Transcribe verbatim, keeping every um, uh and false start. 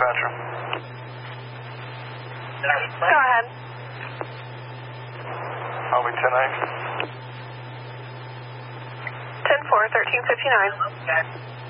dispatcher. Go ahead. I'll be ten eight. ten four, thirteen fifty-nine.